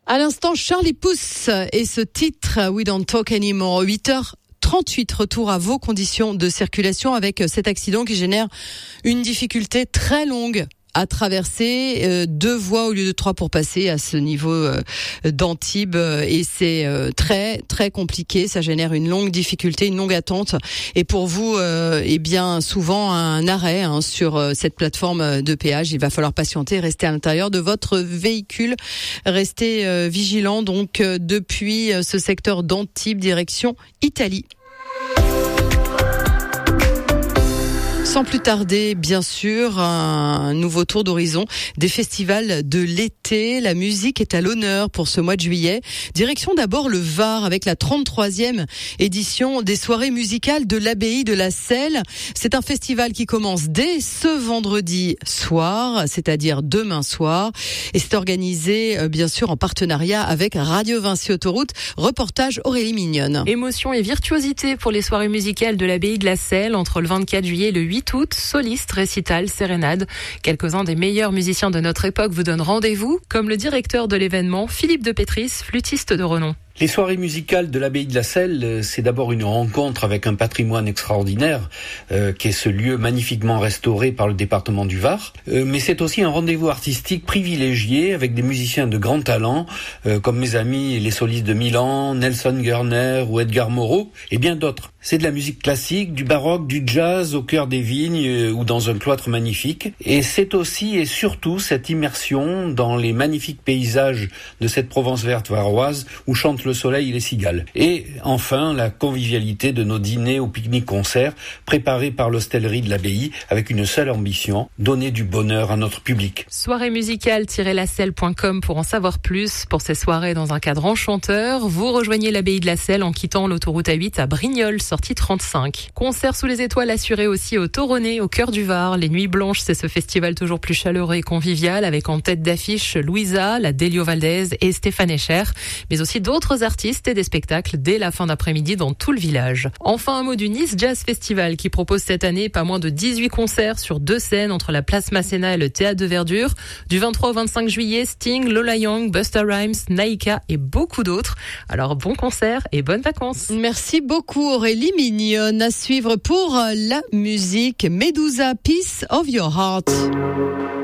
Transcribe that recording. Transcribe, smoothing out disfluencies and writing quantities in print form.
À l'instant, Charlie Puth et ce titre We Don't Talk Anymore. 8h38, retour à vos conditions de circulation avec cet accident qui génère une difficulté très longue à traverser, 2 voies au lieu de 3 pour passer à ce niveau d'Antibes, et c'est très très compliqué. Ça génère une longue difficulté, une longue attente, et pour vous, eh bien souvent un arrêt sur cette plateforme de péage. Il va falloir patienter, rester à l'intérieur de votre véhicule, rester vigilant donc depuis ce secteur d'Antibes direction Italie. Sans plus tarder, bien sûr, un nouveau tour d'horizon des festivals de l'été. La musique est à l'honneur pour ce mois de juillet. Direction d'abord le Var avec la 33e édition des soirées musicales de l'Abbaye de la Selle. C'est un festival qui commence dès ce vendredi soir, c'est-à-dire demain soir. Et c'est organisé, bien sûr, en partenariat avec Radio Vinci Autoroute. Reportage Aurélie Mignonne. Émotion et virtuosité pour les soirées musicales de l'Abbaye de la Selle entre le 24 juillet et le 8 août, solistes, récitals, sérénades. Quelques-uns des meilleurs musiciens de notre époque vous donnent rendez-vous, comme le directeur de l'événement, Philippe de Pétris, flûtiste de renom. Les soirées musicales de l'Abbaye de la Selle, c'est d'abord une rencontre avec un patrimoine extraordinaire, qui est ce lieu magnifiquement restauré par le département du Var. Mais c'est aussi un rendez-vous artistique privilégié avec des musiciens de grand talent, comme mes amis les solistes de Milan, Nelson Gerner ou Edgar Moreau, et bien d'autres. C'est de la musique classique, du baroque, du jazz au cœur des vignes ou dans un cloître magnifique. Et c'est aussi et surtout cette immersion dans les magnifiques paysages de cette Provence verte varoise où chantent le soleil et les cigales. Et enfin, la convivialité de nos dîners ou pique-niques-concerts préparés par l'hostellerie de l'abbaye avec une seule ambition, donner du bonheur à notre public. Soirée musicale-laselle.com pour en savoir plus. Pour ces soirées dans un cadre enchanteur, vous rejoignez l'abbaye de la Selle en quittant l'autoroute A8 à Brignoles, sortie 35. Concert sous les étoiles assuré aussi au Toronnet, au cœur du Var. Les Nuits Blanches, c'est ce festival toujours plus chaleureux et convivial avec en tête d'affiche Louisa, la Delio Valdez et Stéphane Escher, mais aussi d'autres artistes et des spectacles dès la fin d'après-midi dans tout le village. Enfin, un mot du Nice Jazz Festival qui propose cette année pas moins de 18 concerts sur 2 scènes entre la place Masséna et le Théâtre de Verdure. Du 23 au 25 juillet, Sting, Lola Young, Busta Rhymes, Naïka et beaucoup d'autres. Alors bon concert et bonnes vacances. Merci beaucoup Aurélie Mignonne. À suivre pour la musique Medusa, Piece of Your Heart.